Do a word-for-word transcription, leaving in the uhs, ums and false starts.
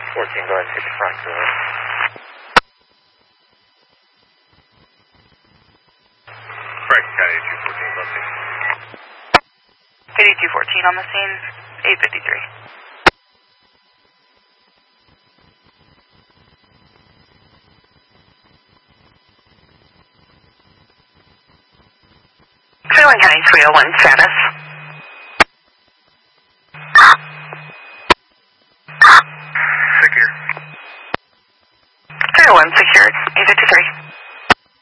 fourteen, go ahead and take the front door. Franklin County eighty-two fourteen, go ahead. eighty-two fourteen on the scene, eight fifty-three. Franklin County three oh one status. Secure. three oh one secured, eight fifty-three.